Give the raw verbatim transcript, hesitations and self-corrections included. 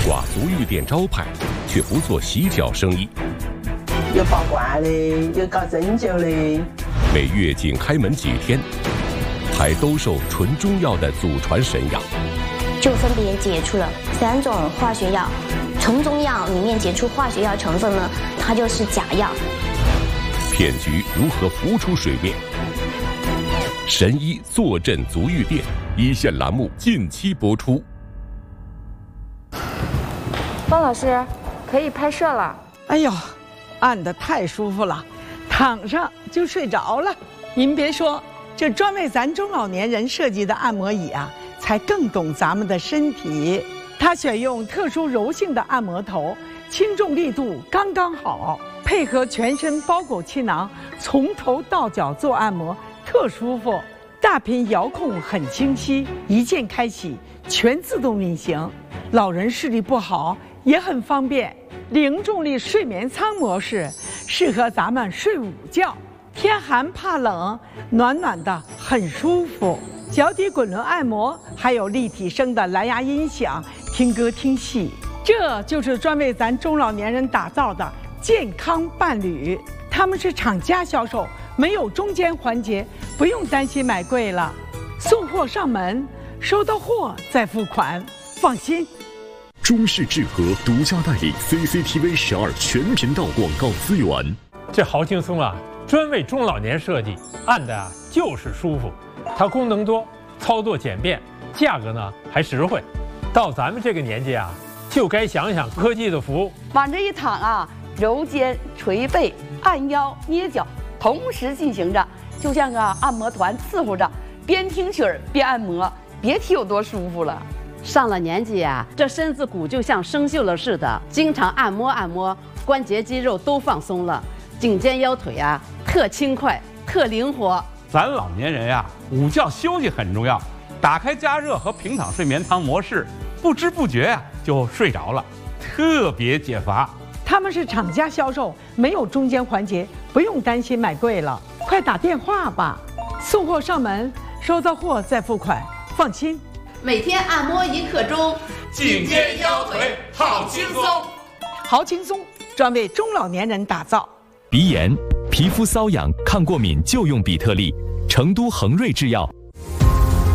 挂足浴店招牌，却不做洗脚生意。 有保管的，有搞针灸的。 每月仅开门几天，还兜售纯中药的祖传神药。 就分别解出了三种化学药，纯中药里面解出化学药成分呢，它就是假药。 骗局如何浮出水面？神医坐镇足浴店，一线栏目近期播出。 方老师，可以拍摄了。 哎呦，按得太舒服了，躺上就睡着了。您别说，这专为咱中老年人设计的按摩椅啊，才更懂咱们的身体。它选用特殊柔性的按摩头，轻重力度刚刚好，配合全身包裹气囊，从头到脚做按摩，特舒服。大屏遥控很清晰，一键开启，全自动运行。老人视力不好也很方便。零重力睡眠舱模式，适合咱们睡午觉，天寒怕冷，暖暖的很舒服。脚底滚轮按摩，还有立体声的蓝牙音响，听歌听戏。这就是专为咱中老年人打造的健康伴侣。他们是厂家销售，没有中间环节，不用担心买贵了。送货上门，收到货再付款，放心。 中视智和独家代理 C C T V 十二全频道广告资源。 这好轻松啊，专为中老年设计，按的啊就是舒服。它功能多，操作简便，价格呢还实惠。到咱们这个年纪啊，就该想想科技的服务。 往这一躺啊，揉肩、捶背、按腰、捏脚，同时进行着，就像个按摩团伺候着，边听曲儿边按摩，别提有多舒服了。 上了年纪啊，这身子骨就像生锈了似的，经常按摩按摩，关节肌肉都放松了，颈肩腰腿啊特轻快、特灵活。 咱老年人呀、啊，午觉休息很重要，打开加热和平躺睡眠舱模式，不知不觉呀、啊、就睡着了，特别解乏。 他们是厂家销售，没有中间环节，不用担心买贵了。快打电话吧，送货上门，收到货再付款，放心。 每天按摩一刻钟， 颈肩腰腿好轻松， 好轻松，专为中老年人打造。 鼻炎、皮肤瘙痒、抗过敏就用比特利，成都恒瑞制药。